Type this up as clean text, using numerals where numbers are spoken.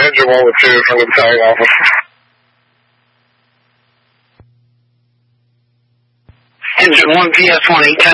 Engine 1 with 2 from the battalion office. Engine 1, PS1, 810